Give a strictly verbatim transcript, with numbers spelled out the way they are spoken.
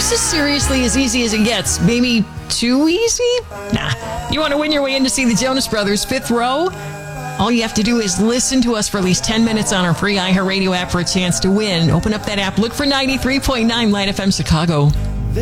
This is seriously as easy as it gets. Maybe too easy? Nah. You want to win your way in to see the Jonas Brothers Fifth Row? All you have to do is listen to us for at least ten minutes on our free iHeartRadio app for a chance to win. Open up that app. Look for ninety-three point nine Light F M Chicago.